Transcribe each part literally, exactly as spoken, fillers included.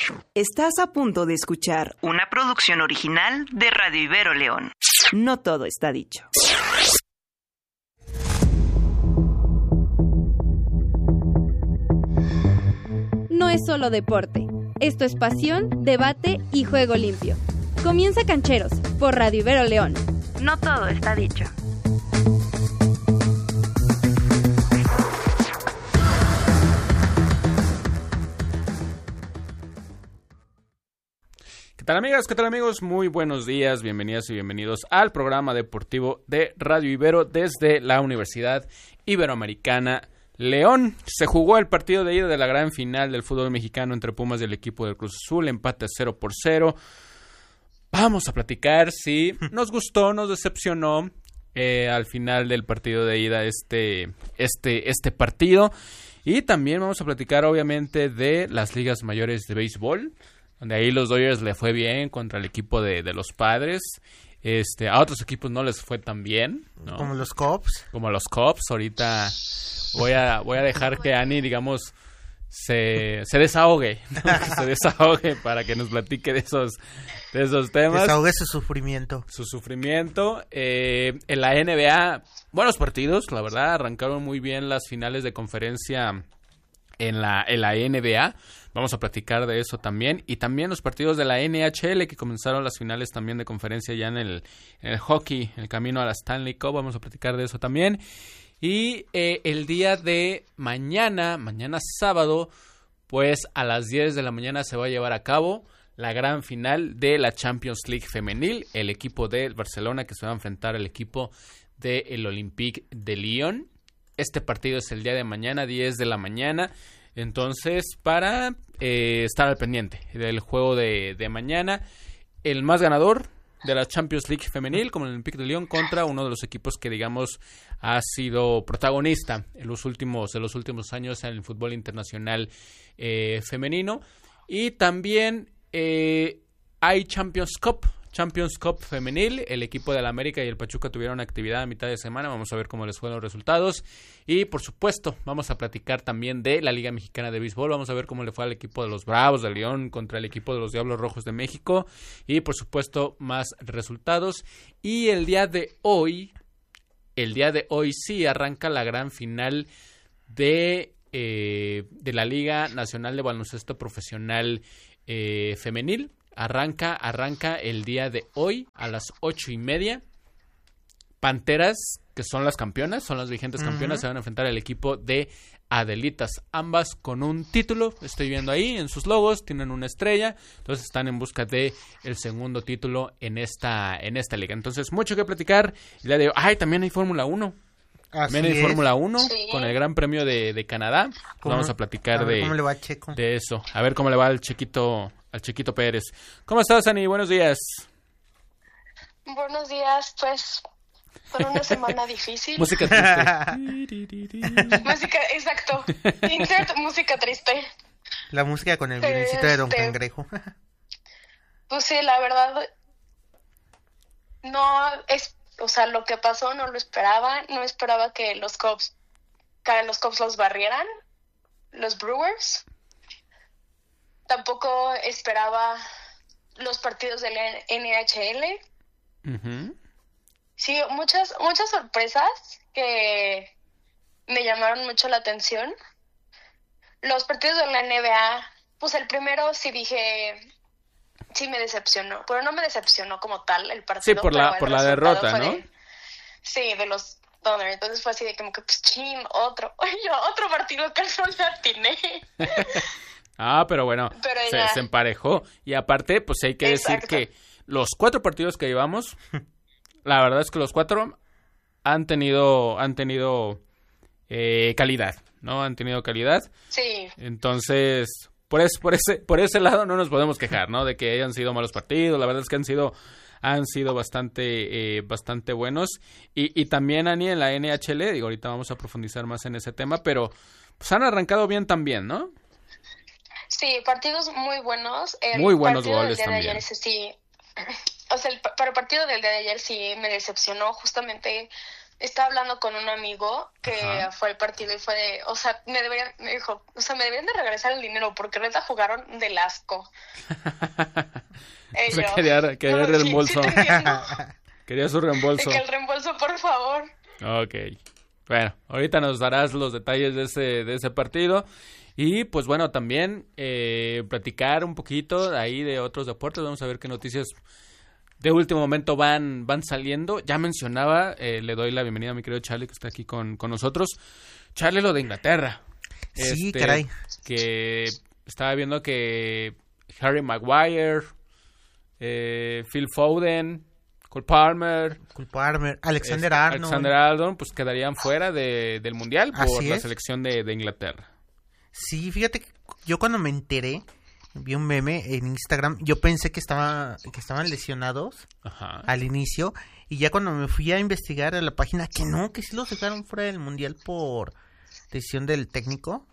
Estás a punto de escuchar una producción original de Radio Ibero León. No todo está dicho. No es solo deporte. Esto es pasión, debate y juego limpio. Comienza Cancheros por Radio Ibero León. No todo está dicho. ¿Qué tal amigos? ¿Qué tal amigos? Muy buenos días, bienvenidas y bienvenidos al programa deportivo de Radio Ibero desde la Universidad Iberoamericana León. Se jugó el partido de ida de la gran final del fútbol mexicano entre Pumas y el equipo del Cruz Azul, empate cero por cero. Vamos a platicar si nos gustó, nos decepcionó eh, al final del partido de ida este, este, este partido. Y también vamos a platicar obviamente de las ligas mayores de béisbol, donde ahí los Dodgers le fue bien contra el equipo de, de los Padres. Este, a otros equipos no les fue tan bien, ¿no? Como los Cubs. Como los Cubs. Ahorita voy a, voy a dejar que Ani, digamos, se, se desahogue, ¿no? Que se desahogue para que nos platique de esos, de esos temas. Desahogue su sufrimiento. Su sufrimiento. Eh, en la N B A, buenos partidos, la verdad, arrancaron muy bien las finales de conferencia en la, en la N B A. Vamos a platicar de eso también. Y también los partidos de la N H L, que comenzaron las finales también de conferencia ya en el, en el hockey, en el camino a la Stanley Cup. Vamos a platicar de eso también. Y eh, el día de mañana, mañana sábado, pues a las diez de la mañana se va a llevar a cabo la gran final de la Champions League femenil. El equipo de Barcelona que se va a enfrentar al equipo del Olympique de Lyon. Este partido es el día de mañana, diez de la mañana. Entonces, para eh, estar al pendiente del juego de, de mañana, el más ganador de la Champions League femenil, como el Olympique de Lyon, contra uno de los equipos que, digamos, ha sido protagonista en los últimos, en los últimos años en el fútbol internacional eh, femenino. Y también eh, hay Champions Cup. Champions Cup femenil, el equipo de la América y el Pachuca tuvieron actividad a mitad de semana, vamos a ver cómo les fueron los resultados y por supuesto vamos a platicar también de la Liga Mexicana de Béisbol, vamos a ver cómo le fue al equipo de los Bravos de León contra el equipo de los Diablos Rojos de México y por supuesto más resultados. Y el día de hoy, el día de hoy sí arranca la gran final de, eh, de la Liga Nacional de Baloncesto Profesional eh, Femenil. Arranca, arranca el día de hoy a las ocho y media. Panteras, que son las campeonas, son las vigentes campeonas, uh-huh. Se van a enfrentar al equipo de Adelitas, ambas con un título. Estoy viendo ahí en sus logos, tienen una estrella, entonces están en busca de el segundo título en esta, en esta liga. Entonces, mucho que platicar. El día de hoy, ay, también hay Fórmula uno. Así También hay Fórmula uno sí. Con el Gran Premio de, de Canadá. Vamos a platicar a de, cómo le va a Checo. de eso. A ver cómo le va al Chequito, al Chequito Pérez. ¿Cómo estás, Ani? Buenos días. Buenos días, pues, por una semana difícil. Música triste. Música, exacto. Insert música triste. La música con el violencito de Don Este, Cangrejo. Pues sí, la verdad, no es... O sea, lo que pasó no lo esperaba. No esperaba que los Cubs, que los Cubs los barrieran, los Brewers. Tampoco esperaba los partidos de la N H L. Uh-huh. Sí, muchas, muchas sorpresas que me llamaron mucho la atención. Los partidos de la N B A, pues el primero sí dije... Sí me decepcionó, pero no me decepcionó como tal el partido. Sí, por la por la derrota, ¿no? De, sí, de los Thunder. Entonces fue así de como que, pues, chin, otro. Yo, otro partido que no le atiné. Ah, pero bueno, pero se, se emparejó. Y aparte, pues hay que Exacto. decir que los cuatro partidos que llevamos, la verdad es que los cuatro han tenido, han tenido eh, calidad, ¿no? Han tenido calidad. Sí. Entonces... Por ese, por ese, por ese lado no nos podemos quejar, ¿no? De que hayan sido malos partidos. La verdad es que han sido, han sido bastante, eh, bastante buenos. Y, y también, Ani, en la N H L, digo, ahorita vamos a profundizar más en ese tema, pero pues han arrancado bien también, ¿no? Sí, partidos muy buenos. El muy buenos partido goles del día también. De ayer, sí, o sea, el, para el partido del día de ayer sí me decepcionó justamente estaba hablando con un amigo que Ajá. fue al partido y fue de, o sea, me deberían, me dijo, o sea, me deberían de regresar el dinero porque neta jugaron del asco. O sea, quería, quería no, reembolso. Sí, sí te entiendo. Quería su reembolso. De que el reembolso, por favor. Ok. Bueno, ahorita nos darás los detalles de ese, de ese partido. Y pues bueno, también eh, platicar un poquito ahí de otros deportes. Vamos a ver qué noticias de último momento van, van saliendo. Ya mencionaba, eh, le doy la bienvenida a mi querido Charlie que está aquí con, con nosotros. Charlie, lo de Inglaterra. Sí, Este, caray. Que estaba viendo que Harry Maguire, eh, Phil Foden, Cole Palmer, Cole Palmer, Alexander este, Arnold. Alexander Arnold, pues quedarían fuera de, del Mundial por Así la es. selección de, de Inglaterra. Sí, fíjate que yo cuando me enteré, vi un meme en Instagram, yo pensé que estaba que estaban lesionados Ajá. al inicio y ya cuando me fui a investigar a la página que no, que sí los dejaron fuera del mundial por decisión del técnico,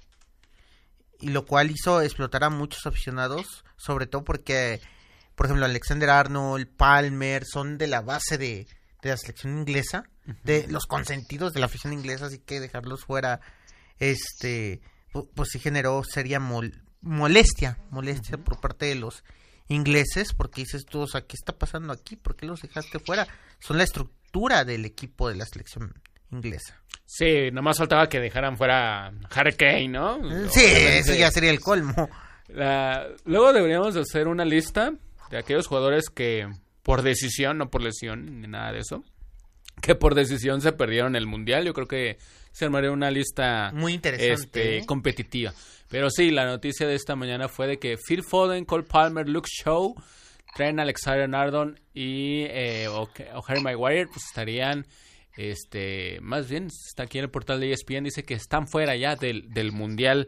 y lo cual hizo explotar a muchos aficionados, sobre todo porque, por ejemplo, Alexander Arnold, Palmer son de la base de, de la selección inglesa, de los consentidos de la afición inglesa, así que dejarlos fuera, este, pu- pues sí generó seria mol- molestia, molestia por parte de los ingleses, porque dices tú, o sea, ¿qué está pasando aquí? ¿Por qué los dejaste fuera? Son la estructura del equipo de la selección inglesa. Sí, nomás faltaba que dejaran fuera Harry Kane, ¿no? Sí, Obviamente. eso ya sería el colmo. La- Luego deberíamos de hacer una lista de aquellos jugadores que por decisión, no por lesión, ni nada de eso, que por decisión se perdieron el Mundial. Yo creo que se armaría una lista Muy interesante, este, ¿eh? competitiva. Pero sí, la noticia de esta mañana fue de que Phil Foden, Cole Palmer, Luke Shaw, Trent Alexander-Arnold y eh, o, o Harry Maguire pues estarían, este, más bien está aquí en el portal de E S P N, dice que están fuera ya del, del Mundial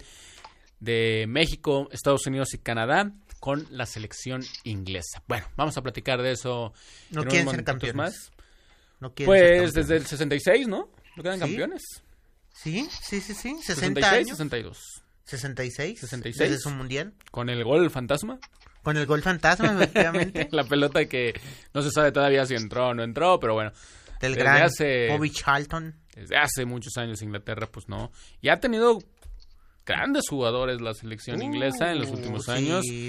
de México, Estados Unidos y Canadá con la selección inglesa. Bueno, vamos a platicar de eso. No en quieren unos ser momentitos campeones. más. No quieren ser Pues campeones. desde el sesenta y seis, ¿no? ¿No quedan ¿Sí? campeones? Sí, sí, sí, sí, sesenta sesenta y seis, años. sesenta y dos. sesenta y seis. sesenta y seis. Desde su mundial. Con el gol fantasma. Con el gol fantasma, efectivamente. La pelota que no se sabe todavía si entró o no entró, pero bueno. Del Desde gran hace- Bobby Charlton. Desde hace muchos años Inglaterra, pues no. Y ha tenido grandes jugadores la selección inglesa en los últimos Uh, años. sí.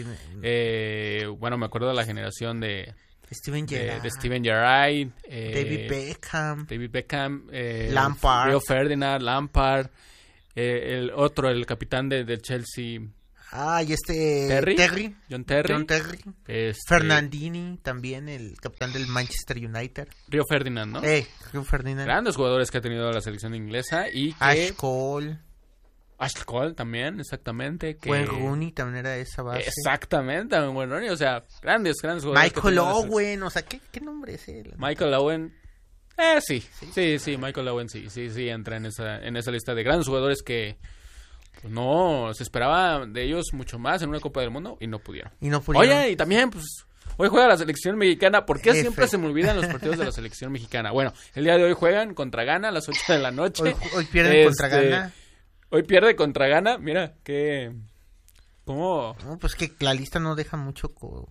Eh, bueno, me acuerdo de la generación de, Steven de, Gerrard. de Steven Gerrard. eh, David Beckham. David Beckham. Eh, Lampard. Rio Ferdinand, Lampard. eh, el otro, el capitán de, de Chelsea, Ah, y este... Terry. Terry. John Terry. John Terry. Este, Fernandini, también el capitán del Manchester United. Rio Ferdinand, ¿no? Eh, Rio Ferdinand. Grandes jugadores que ha tenido la selección inglesa y que... Ash Cole. Ashley Cole también, exactamente. Que... Wayne Rooney también era de esa base. Exactamente, Wayne Rooney, o sea, grandes, grandes jugadores. que ha Michael tenido la selección. Owen, o sea, ¿qué, qué nombre es él? Michael Owen. Eh, sí, sí, sí, Michael Owen sí, sí, sí, entra en esa, en esa lista de grandes jugadores que pues, no, se esperaba de ellos mucho más en una Copa del Mundo y no pudieron. Y no pudieron. Oye, y también, pues, hoy juega la selección mexicana. ¿Por qué F. siempre se me olvidan los partidos de la selección mexicana? Bueno, el día de hoy juegan contra Ghana a las ocho de la noche. Hoy, hoy pierden contra Este, Ghana. Hoy pierde contra Ghana. Mira, qué... ¿Cómo? No, pues que la lista no deja mucho co-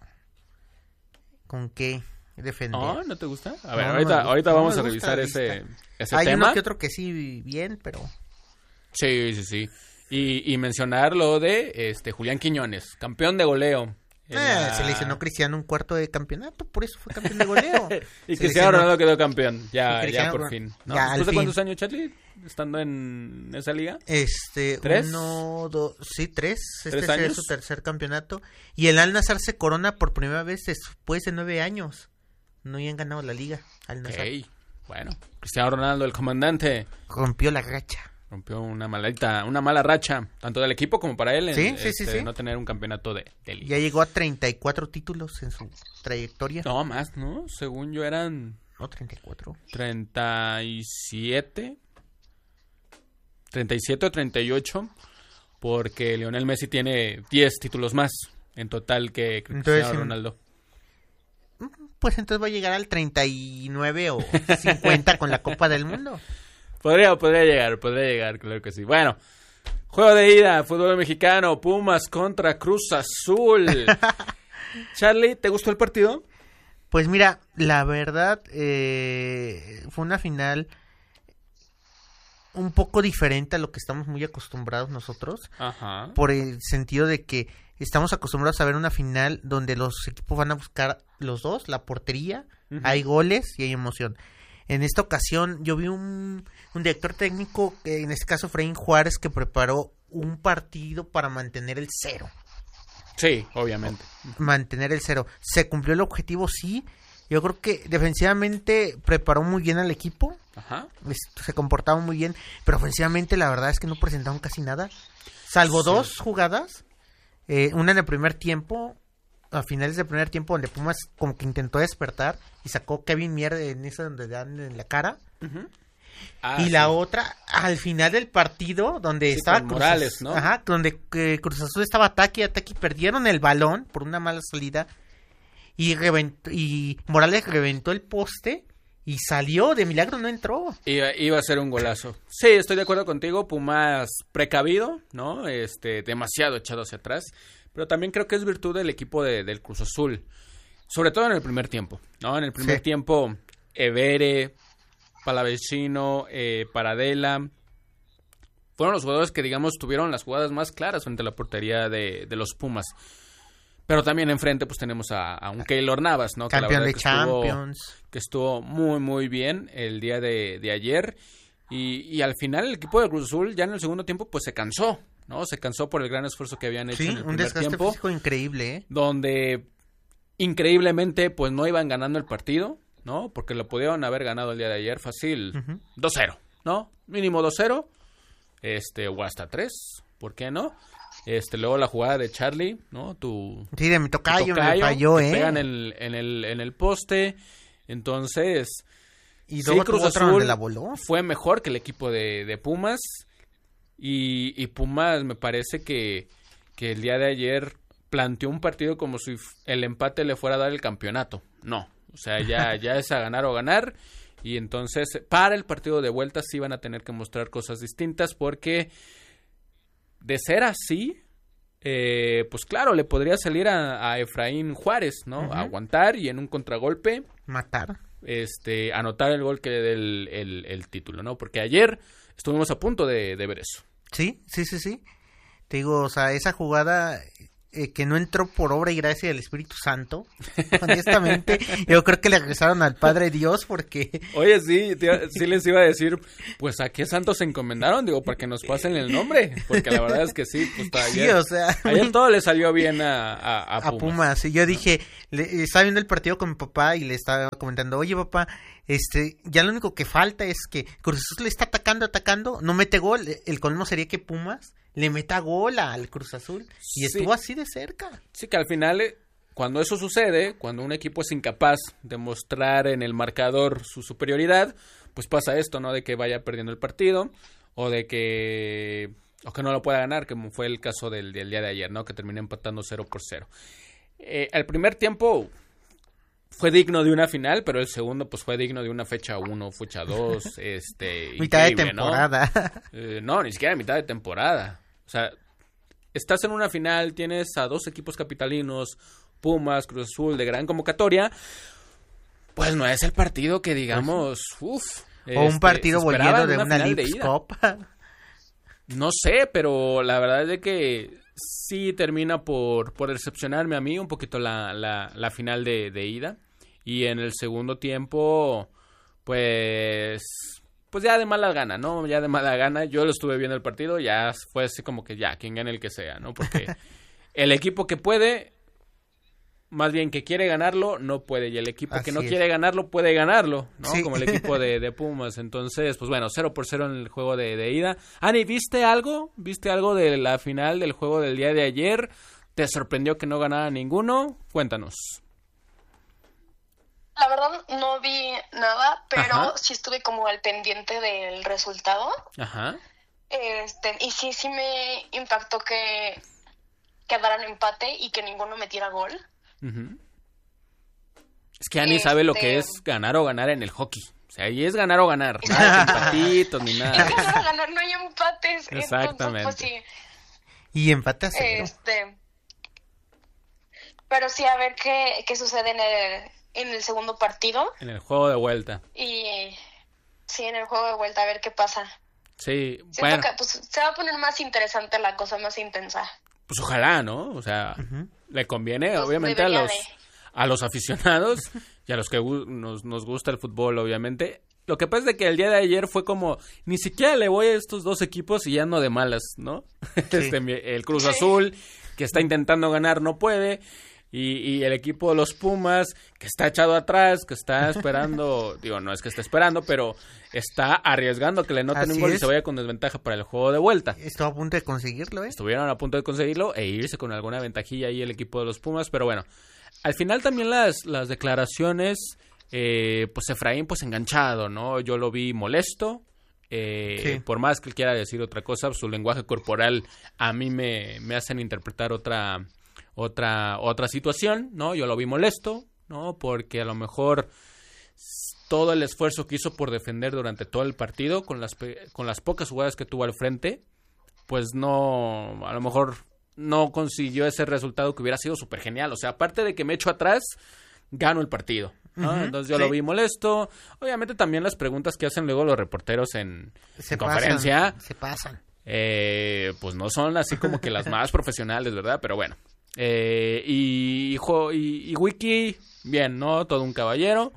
con qué defender. ¿No? ¿No te gusta? A ver, No, no ahorita, me gusta, ahorita no vamos me a gusta revisar la ese, lista. ese Hay tema. uno que otro que sí bien, pero... Sí, sí, sí. Y, y mencionar lo de este Julián Quiñones, campeón de goleo. En Eh, la- Se le lesionó Cristiano un cuarto de campeonato, por eso fue campeón de goleo. Y Se Cristiano lesionó- Ronaldo quedó campeón. Ya, Y Cristiano ya por Ron- fin. ¿no? ya, ¿Después al de fin. cuántos años, Charlie? Estando en esa liga. Este, ¿Tres? uno, dos, sí, tres. Este ¿Tres sería años? su tercer campeonato. Y el Al Nassr se corona por primera vez después de nueve años. No habían ganado la liga. Al Nassr Ok. Bueno, Cristiano Ronaldo, el comandante, rompió la racha. rompió una malita, una mala racha, tanto del equipo como para él, en, Sí, sí, sí, este, sí. no tener un campeonato de, de liga. Ya llegó a treinta y cuatro títulos en su trayectoria. No, más, ¿no? Según yo eran No, treinta y cuatro. treinta y siete. treinta y siete o treinta y ocho. Porque Lionel Messi tiene diez títulos más en total que Cristiano Entonces, en- Ronaldo. Pues entonces va a llegar al treinta y nueve o cincuenta con la Copa del Mundo. Podría, podría llegar, podría llegar, claro que sí. Bueno, juego de ida, fútbol mexicano, Pumas contra Cruz Azul. Charlie, ¿te gustó el partido? Pues mira, la verdad, eh, fue una final un poco diferente a lo que estamos muy acostumbrados nosotros. Ajá. Por el sentido de que estamos acostumbrados a ver una final donde los equipos van a buscar los dos, la portería, uh-huh. hay goles y hay emoción. En esta ocasión yo vi un, un director técnico, en este caso Efraín Juárez, que preparó un partido para mantener el cero. Sí, obviamente. Mantener el cero. ¿Se cumplió el objetivo? Sí. Yo creo que defensivamente preparó muy bien al equipo. Ajá. Se comportaban muy bien, pero ofensivamente la verdad es que no presentaron casi nada. Salvo sí. dos jugadas. Eh, una en el primer tiempo, a finales del primer tiempo, donde Pumas como que intentó despertar y sacó Kevin Mier en esa donde dan en la cara. Uh-huh. Ah, y sí. la otra al final del partido donde sí, estaba Cruz Morales, ¿no? Ajá, donde eh, Cruz Azul estaba ataque y ataque y perdieron el balón por una mala salida y reventó, y Morales reventó el poste y salió, de milagro no entró. Iba, iba a ser un golazo. Sí, estoy de acuerdo contigo, Pumas precavido, ¿no? Este, demasiado echado hacia atrás, pero también creo que es virtud del equipo de, del Cruz Azul, sobre todo en el primer tiempo, ¿no? En el primer sí. tiempo, Evere, Palavecino, eh, Paradela, fueron los jugadores que, digamos, tuvieron las jugadas más claras frente a la portería de, de los Pumas. Pero también enfrente, pues, tenemos a, a un Keylor Navas, ¿no? Campeón que la de que Champions. Estuvo, que estuvo muy, muy bien el día de, de ayer. Y, y al final el equipo de Cruz Azul, ya en el segundo tiempo, pues, se cansó, ¿no? Se cansó por el gran esfuerzo que habían hecho sí, en el un primer desgaste tiempo. físico increíble, ¿eh? Donde, increíblemente, pues, no iban ganando el partido, ¿no? Porque lo pudieron haber ganado el día de ayer fácil uh-huh. dos cero, ¿no? Mínimo dos cero, este, o hasta tres, ¿por qué no? Este, luego la jugada de Charlie, ¿no? Tu, sí, de mi tocayo, tu tocayo me falló, que ¿eh? pegan en el, en el, en el poste, entonces, y luego sí, Cruz Azul Azul la voló. Fue mejor que el equipo de, de Pumas, y, y Pumas me parece que, que el día de ayer planteó un partido como si el empate le fuera a dar el campeonato, no. O sea, ya, ya es a ganar o ganar. Y entonces, para el partido de vuelta sí van a tener que mostrar cosas distintas. Porque de ser así, eh, pues claro, le podría salir a, a Efraín Juárez, ¿no? Uh-huh. A aguantar y en un contragolpe matar. Este, anotar el gol que le dé el, el, el título, ¿no? Porque ayer estuvimos a punto de, de ver eso. Sí, sí, sí, sí. Te digo, o sea, esa jugada... Eh, que no entró por obra y gracia del Espíritu Santo, honestamente, yo creo que le regresaron al Padre Dios porque... Oye, sí, tía, sí les iba a decir, pues ¿a qué santos se encomendaron? Digo, para que nos pasen el nombre, porque la verdad es que sí, pues ayer, sí, o sea, ayer todo le salió bien a, a, a Pumas. A Pumas, y yo dije, le, estaba viendo el partido con mi papá y le estaba comentando, oye papá, este, ya lo único que falta es que Cruz Azul le está atacando, atacando, no mete gol, el colmo sería que Pumas le meta gol al Cruz Azul. Y sí. Estuvo así de cerca. Sí, que al final, cuando eso sucede, cuando un equipo es incapaz de mostrar en el marcador su superioridad, pues pasa esto, ¿no? De que vaya perdiendo el partido, o de que, o que no lo pueda ganar, como fue el caso del, del día de ayer, ¿no? Que terminó empatando cero por cero. Eh, el primer tiempo fue digno de una final, pero el segundo pues fue digno de una fecha uno, fecha dos, este... mitad de temporada. ¿No? Eh, no, ni siquiera mitad de temporada. O sea, estás en una final, tienes a dos equipos capitalinos, Pumas, Cruz Azul, de gran convocatoria, pues no es el partido que digamos, uff. O este, un partido volviendo de una, una Leagues Cup. No sé, pero la verdad es de que sí termina por, por decepcionarme a mí un poquito la, la, la final de, de ida. Y en el segundo tiempo, pues... pues ya de mala gana, ¿no? Ya de mala gana. Yo lo estuve viendo el partido, ya fue así como que ya, quien gane el que sea, ¿no? Porque el equipo que puede, más bien que quiere ganarlo, no puede. Y el equipo así que no es. quiere ganarlo, puede ganarlo, ¿no? Sí. Como el equipo de, de Pumas. Entonces, pues bueno, cero por cero en el juego de, de ida. Ani, ¿viste algo? ¿Viste algo de la final del juego del día de ayer? ¿Te sorprendió que no ganara ninguno? Cuéntanos. La verdad no vi nada, pero Ajá. sí estuve como al pendiente del resultado. Ajá. Este, y sí, sí me impactó que quedaran empate y que ninguno metiera gol. Uh-huh. Es que Ani este... sabe lo que es ganar o ganar en el hockey. O sea, ahí es ganar o ganar. Nada de empatitos ni nada. Es ganar o ganar, no hay empates. Exactamente. Entonces, pues, sí. Y empate a cero. Este, pero sí, a ver qué, qué sucede en el... en el segundo partido. En el juego de vuelta. Y sí, en el juego de vuelta, a ver qué pasa. Sí, Siento bueno. que pues, se va a poner más interesante la cosa, más intensa. Pues ojalá, ¿no? O sea, uh-huh. le conviene pues obviamente a los, de... a los aficionados y a los que gu- nos, nos gusta el fútbol, obviamente. Lo que pasa es de que el día de ayer fue como, ni siquiera le voy a estos dos equipos y ya no de malas, ¿no? Sí. Este, el Cruz sí. Azul, que está intentando ganar, no puede. Y, y el equipo de los Pumas, que está echado atrás, que está esperando, digo, no es que esté esperando, pero está arriesgando que le noten Así un gol es. y se vaya con desventaja para el juego de vuelta. Estuvo a punto de conseguirlo, ¿eh? Estuvieron a punto de conseguirlo e irse con alguna ventajilla ahí el equipo de los Pumas, pero bueno, al final también las, las declaraciones, eh, pues Efraín pues enganchado, ¿no? Yo lo vi molesto, eh, sí. por más que él quiera decir otra cosa, su lenguaje corporal a mí me, me hacen interpretar otra... otra otra situación, ¿no? Yo lo vi molesto, ¿no? Porque a lo mejor todo el esfuerzo que hizo por defender durante todo el partido, con las con las pocas jugadas que tuvo al frente, pues no, a lo mejor no consiguió ese resultado que hubiera sido súper genial. O sea, aparte de que me echo atrás, gano el partido, ¿no? Uh-huh, Entonces yo sí. lo vi molesto. Obviamente también las preguntas que hacen luego los reporteros en, en conferencia. Se pasan. Eh, pues no son así como que las más profesionales, ¿verdad? Pero bueno. Eh, y, y, y Wiki, bien, ¿no? Todo un caballero.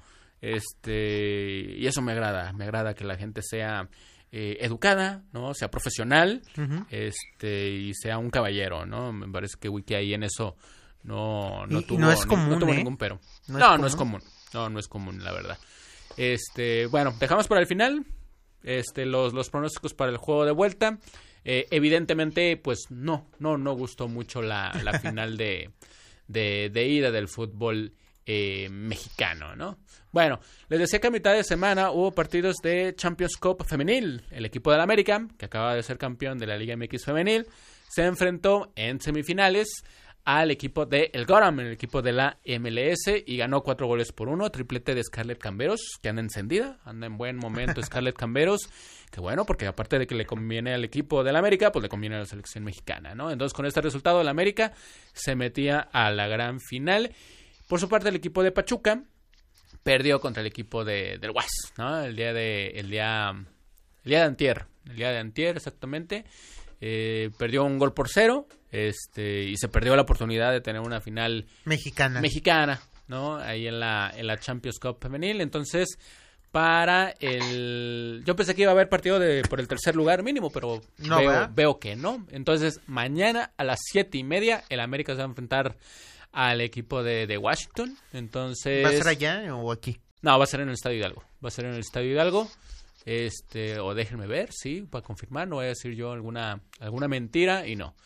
Este, y eso me agrada. Me agrada que la gente sea eh, educada, ¿no? Sea profesional, uh-huh. este, y sea un caballero, ¿no? Me parece que Wiki ahí en eso no, no y, tuvo, y no es común, no tuvo ¿eh? ningún pero. No, no, es no es común. No, no es común, la verdad. Este, bueno, dejamos para el final este, los, los pronósticos para el juego de vuelta. Eh, evidentemente, pues no, no, no gustó mucho la, la final de, de, de ida del fútbol eh, mexicano, ¿no? Bueno, les decía que a mitad de semana hubo partidos de Champions Cup femenil. El equipo del América, que acaba de ser campeón de la Liga M X femenil, se enfrentó en semifinales al equipo de El Goram, el equipo de la M L S, y ganó cuatro goles por uno, triplete de Scarlett Camberos, que anda encendida, anda en buen momento Scarlett Camberos, que bueno, porque aparte de que le conviene al equipo del América, pues le conviene a la selección mexicana, ¿no? Entonces, con este resultado, el América se metía a la gran final. Por su parte, el equipo de Pachuca perdió contra el equipo de, del U A S, ¿no? El día de, el día, el día de antier, el día de antier, exactamente. Eh, perdió un gol por cero, este, y se perdió la oportunidad de tener una final mexicana, mexicana, ¿no? Ahí en la, en la Champions Cup femenil. Entonces, para el, yo pensé que iba a haber partido de por el tercer lugar mínimo, pero no, veo, veo que no. Entonces, mañana a las siete y media, el América se va a enfrentar al equipo de, de Washington. Entonces, ¿va a ser allá o aquí? No, va a ser en el Estadio Hidalgo. Va a ser en el Estadio Hidalgo. Este, o déjenme ver, sí, para confirmar, no voy a decir yo alguna alguna mentira y no.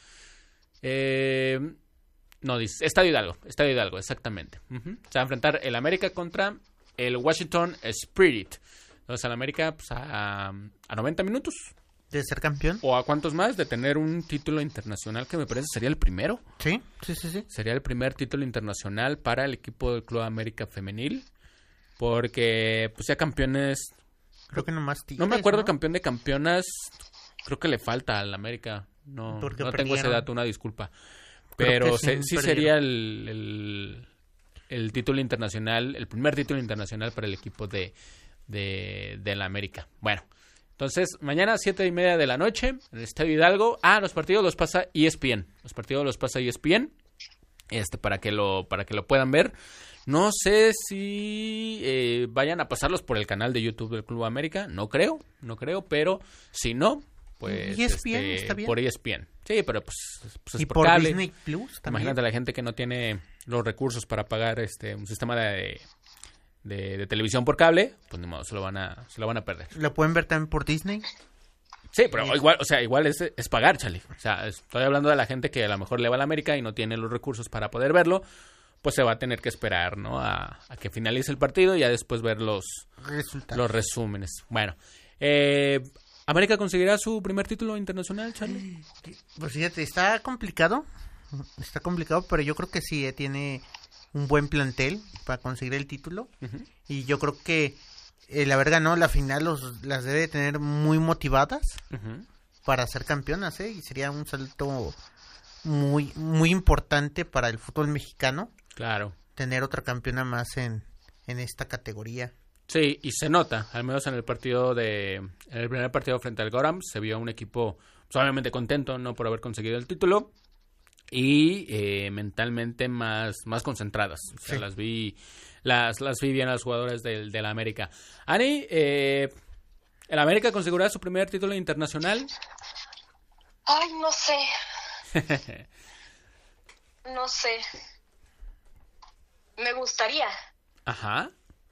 Eh, no, dice, Estadio Hidalgo, Estadio Hidalgo, exactamente. Uh-huh. Se va a enfrentar el América contra el Washington Spirit. Entonces, el América pues, a, a noventa minutos. ¿De ser campeón? ¿O a cuántos más? De tener un título internacional que me parece sería el primero. Sí, sí, sí, sí. Sería el primer título internacional para el equipo del Club América Femenil. Porque, pues, ya campeones... Creo que nomás Tigres, no me acuerdo, ¿no? Campeón de campeonas, creo que le falta al América. No, no tengo ese dato, una disculpa. Pero sí, se, sí sería el, el, el título internacional, el primer título internacional para el equipo de, de, de la América. Bueno, entonces, mañana a siete y media de la noche, en el Estadio Hidalgo. Ah, los partidos los pasa E S P N. Los partidos los pasa E S P N, este, para que lo, para que lo puedan ver. No sé si eh, vayan a pasarlos por el canal de YouTube del Club América. No creo, no creo, pero si no, pues E S P N, este, ¿está bien? por E S P N. Sí, pero pues, pues es y por, por cable. Disney Plus también. Imagínate a la gente que no tiene los recursos para pagar este un sistema de, de, de televisión por cable, pues ni modo, se lo van a, se lo van a perder. ¿Lo pueden ver también por Disney? Sí, pero sí. igual, o sea, igual es, es pagar, Charlie. O sea, estoy hablando de la gente que a lo mejor le va a la América y no tiene los recursos para poder verlo. Pues se va a tener que esperar, ¿no? A, a que finalice el partido y ya después ver los, los resúmenes. Bueno, eh, ¿América conseguirá su primer título internacional, Charlie? Pues fíjate, está complicado. Está complicado, pero yo creo que sí, eh, tiene un buen plantel para conseguir el título. Uh-huh. Y yo creo que el haber ganado la final los, las debe tener muy motivadas uh-huh. para ser campeonas, ¿eh? Y sería un salto muy, muy importante para el fútbol mexicano. Claro. Tener otra campeona más en, en esta categoría. Sí, y se nota, al menos en el partido de, en el primer partido frente al Gorham, se vio un equipo pues, obviamente contento, ¿no? Por haber conseguido el título y eh, mentalmente más, más concentradas. O sea, sí. las vi, las, las vi bien a los jugadores del, del América. Ani, eh, ¿el América conseguirá su primer título internacional? Ay, no sé. No sé. Me gustaría. Ajá.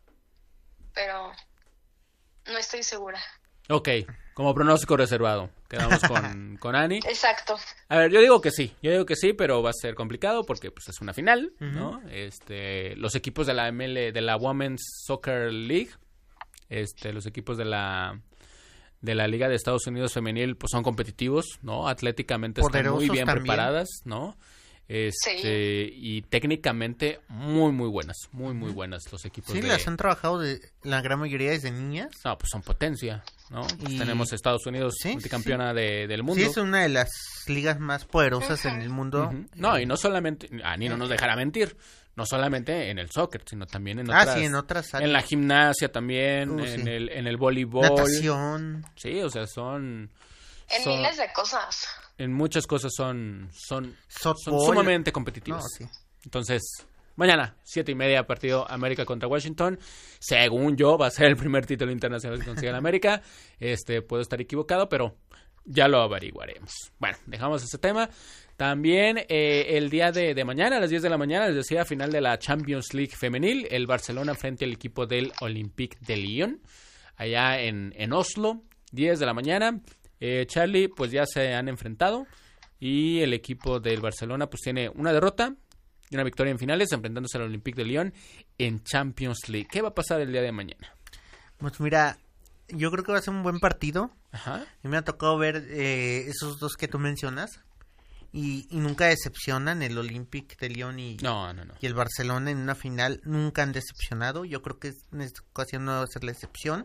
Pero no estoy segura. Ok, como pronóstico reservado. Quedamos con, con Ani. Exacto. A ver, yo digo que sí, yo digo que sí, pero va a ser complicado porque pues es una final, uh-huh. ¿no? Este, los equipos de la M L, de la Women's Soccer League, este, los equipos de la de la Liga de Estados Unidos Femenil, pues son competitivos, ¿no? Atléticamente Poderosos están muy bien también. preparadas, ¿no? Este, sí. Y técnicamente muy, muy buenas, muy, muy buenas los equipos. Sí, de... las han trabajado de la gran mayoría desde niñas. No, pues son potencia, ¿no? Y... Pues tenemos Estados Unidos, ¿sí? multicampeona sí. de, del mundo. Sí, es una de las ligas más poderosas uh-huh. en el mundo. Uh-huh. No, y no solamente, Ani no nos dejará mentir, no solamente en el soccer, sino también en otras. Ah, sí, en otras áreas. En la gimnasia también, uh, en, sí. el, en el voleibol. Natación. Sí, o sea, son... En son... miles de cosas. En muchas cosas son son, son sumamente competitivos. No, sí. Entonces, mañana, siete y media, partido América contra Washington. Según yo, va a ser el primer título internacional que consiga en América. Este, puedo estar equivocado, pero ya lo averiguaremos. Bueno, dejamos ese tema. También eh, el día de, de mañana, a las diez de la mañana, les decía, final de la Champions League femenil. El Barcelona frente al equipo del Olympique de Lyon, allá en, en Oslo, diez de la mañana. Eh, Charlie, pues ya se han enfrentado y el equipo del Barcelona pues tiene una derrota y una victoria en finales enfrentándose al Olympique de Lyon en Champions League. ¿Qué va a pasar el día de mañana? Pues mira, yo creo que va a ser un buen partido. Ajá. Y me ha tocado ver eh, esos dos que tú mencionas y, y nunca decepcionan el Olympique de Lyon y, no, no, no. y el Barcelona en una final. Nunca han decepcionado. Yo creo que en esta ocasión no va a ser la excepción.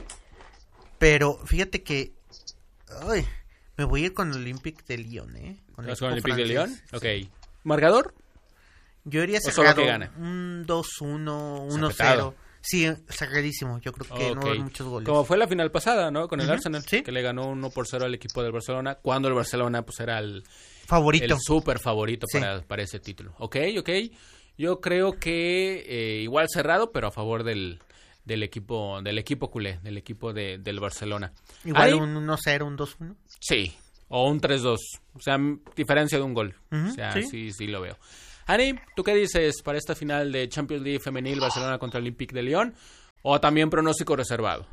Pero fíjate que ay, me voy a ir con el Olympique de Lyon, ¿eh? Con el, con el Olympique de Lyon? Ok. ¿Marcador? Yo iría cerrado, un dos uno, uno cero. Sí, sacadísimo. Yo creo que okay. no va a haber muchos goles. Como fue la final pasada, ¿no? Con el uh-huh. Arsenal, ¿sí? Que le ganó uno por cero al equipo del Barcelona, cuando el Barcelona pues era el favorito. El súper favorito sí. para, para ese título. Ok, ok. Yo creo que eh, igual cerrado, pero a favor del... del equipo del equipo culé, del equipo de, del Barcelona. Igual ¿Hay? un uno cero, un dos uno. Sí, o un tres dos. O sea, diferencia de un gol. Uh-huh, o sea, sí. sí, sí lo veo. Ani, ¿tú qué dices para esta final de Champions League femenil Barcelona contra Olympique de Lyon? ¿O también pronóstico reservado?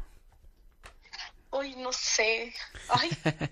Uy, no sé. Ay.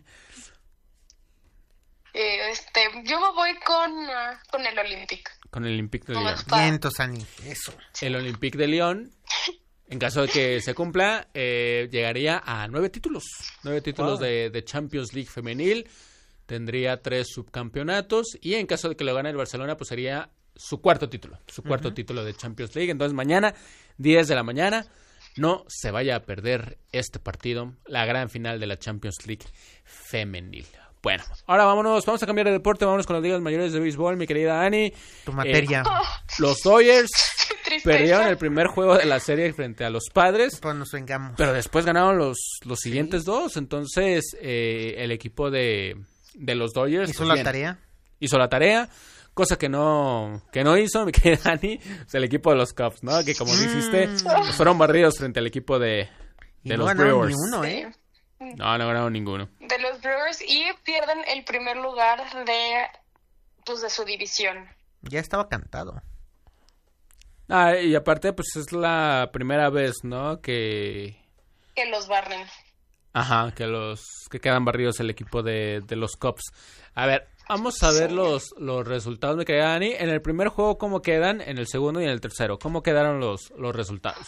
eh, este, yo me voy con, uh, con el Olympique. Con el Olympique de Lyon. Vientos, Ani. Eso. El Olympique de Lyon... En caso de que se cumpla, eh, llegaría a nueve títulos. Nueve títulos wow. de, de Champions League femenil. Tendría tres subcampeonatos. Y en caso de que lo gane el Barcelona, pues sería su cuarto título. Su cuarto uh-huh. título de Champions League. Entonces mañana, diez de la mañana, no se vaya a perder este partido. La gran final de la Champions League femenil. Bueno, ahora vámonos, vamos a cambiar de deporte. Vámonos con las ligas mayores de béisbol, mi querida Ani. Tu materia. Oh. Eh, los Dodgers... Perdieron el primer juego de la serie frente a los Padres. Pues nos vengamos. Pero después ganaron los, los siguientes sí. dos. Entonces, eh, el equipo de, de los Dodgers... ¿Hizo pues, la bien, tarea? Hizo la tarea. Cosa que no que no hizo, mi querida Dani. Es el equipo de los Cubs, ¿no? Que como mm. dijiste, pues fueron barridos frente al equipo de, de no los Brewers. Ni uno, ¿eh? No, no ganaron ninguno. De los Brewers y pierden el primer lugar de, pues, de su división. Ya estaba cantado. Ah, y aparte, pues es la primera vez, ¿no? Que... Que los barren. Ajá, que los que quedan barridos el equipo de, de los Cubs. A ver, vamos a ver sí. los, los resultados, me queda Dani. En el primer juego, ¿cómo quedan? En el segundo y en el tercero. ¿Cómo quedaron los, los resultados?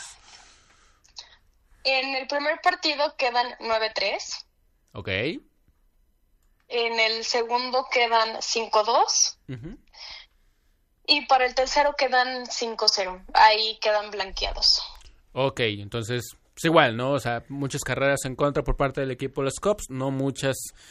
En el primer partido quedan nueve tres. Ok. En el segundo quedan cinco dos. Uh-huh. Y para el tercero quedan cinco cero. Ahí quedan blanqueados. Ok, entonces, pues igual, ¿no? O sea, muchas carreras en contra por parte del equipo de los Cubs. No muchas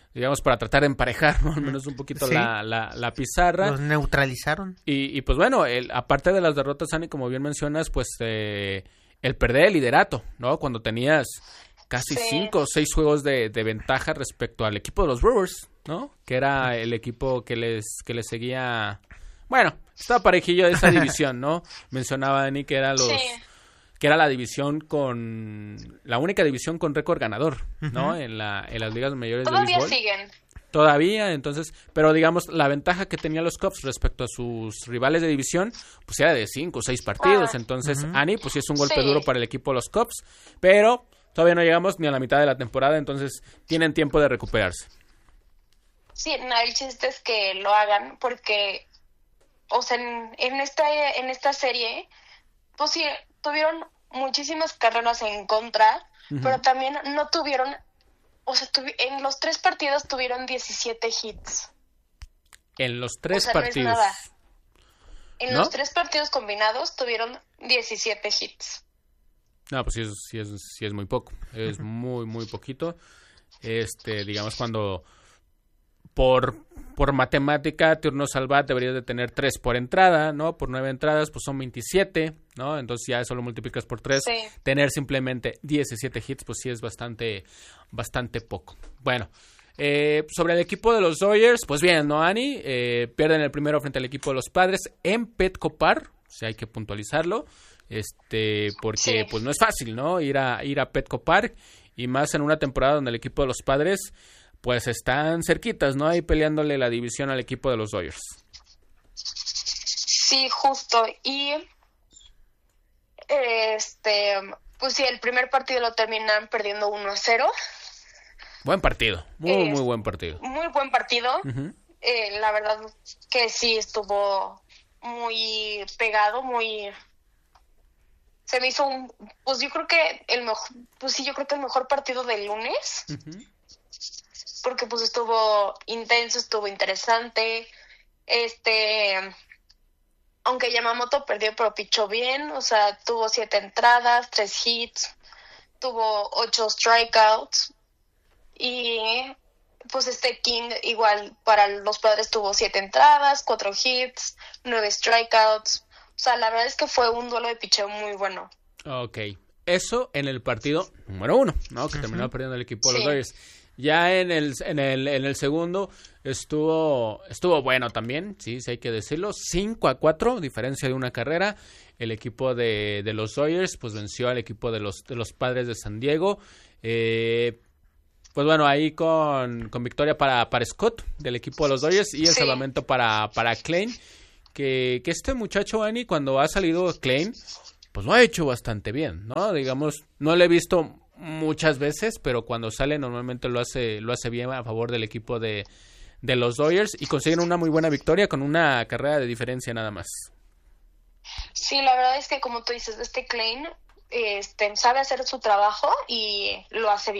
digamos, para tratar de emparejar, ¿no? Al menos un poquito sí. la, la, la pizarra. Los neutralizaron. Y, y pues bueno, el, aparte de las derrotas, Ani, como bien mencionas, pues eh, el perder el liderato, ¿no? Cuando tenías casi sí. cinco o seis juegos de, de ventaja respecto al equipo de los Brewers, ¿no? Que era el equipo que les, que les seguía... Bueno, estaba parejillo de esa división, ¿no? Mencionaba Ani que era los... Sí. que era la división con... la única división con récord ganador, ¿no? Uh-huh. En la en las ligas mayores de béisbol. Todavía siguen. Todavía, entonces... Pero digamos, la ventaja que tenían los Cubs respecto a sus rivales de división, pues era de cinco o seis partidos. Ah. Entonces, uh-huh. Ani, pues sí es un golpe sí. duro para el equipo de los Cubs. Pero todavía no llegamos ni a la mitad de la temporada, entonces tienen tiempo de recuperarse. Sí, no, el chiste es que lo hagan porque... O sea, en, en, esta, en esta serie, pues sí, tuvieron muchísimas carreras en contra, uh-huh. pero también no tuvieron, o sea, tuvi- en los tres partidos tuvieron diecisiete hits. En los tres o sea, partidos. No es nada. En ¿No? los tres partidos combinados tuvieron diecisiete hits. No, pues sí es, sí es, sí es muy poco, es uh-huh. muy, muy poquito. Este, digamos, cuando... Por, por matemática, turnos al bat deberías de tener tres por entrada, ¿no? Por nueve entradas, pues son veintisiete, ¿no? Entonces ya eso lo multiplicas por tres. Sí. Tener simplemente diecisiete hits, pues sí es bastante, bastante poco. Bueno, eh, sobre el equipo de los Dodgers, pues bien, ¿no, Ani? Eh, pierden el primero frente al equipo de los Padres en Petco Park, o sea, hay que puntualizarlo, este, porque sí. pues no es fácil, ¿no? Ir a, ir a Petco Park, y más en una temporada donde el equipo de los Padres... pues están cerquitas, ¿no? Ahí peleándole la división al equipo de los Dodgers. Sí, justo. Y este, pues sí, el primer partido lo terminan perdiendo uno a cero. Buen partido, muy, eh, muy buen partido. Muy buen partido. Uh-huh. Eh, la verdad que sí estuvo muy pegado, muy... Se me hizo un... Pues yo creo que el mejor... Pues sí, yo creo que el mejor partido del lunes... Uh-huh. Porque pues estuvo intenso, estuvo interesante, este, aunque Yamamoto perdió pero pichó bien, o sea, tuvo siete entradas, tres hits, tuvo ocho strikeouts, y pues este King igual para los Padres tuvo siete entradas, cuatro hits, nueve strikeouts, o sea, la verdad es que fue un duelo de picheo muy bueno. Ok, eso en el partido número uno, ¿no? Que uh-huh. terminó perdiendo el equipo de sí. los Dodgers. Ya en el, en el en el segundo estuvo estuvo bueno también, sí, sí hay que decirlo, cinco a cuatro, diferencia de una carrera. El equipo de, de los Dodgers pues venció al equipo de los de los Padres de San Diego. Eh, pues bueno, ahí con, con victoria para, para Scott del equipo de los Dodgers y el sí. salvamento para, para Klein, que, que este muchacho, Ani, cuando ha salido Klein, pues lo ha hecho bastante bien, ¿no? Digamos, no le he visto muchas veces, pero cuando sale normalmente lo hace lo hace bien a favor del equipo de, de los Dodgers y consiguen una muy buena victoria con una carrera de diferencia nada más. Sí, la verdad es que como tú dices, este Klein este, sabe hacer su trabajo y lo hace bien.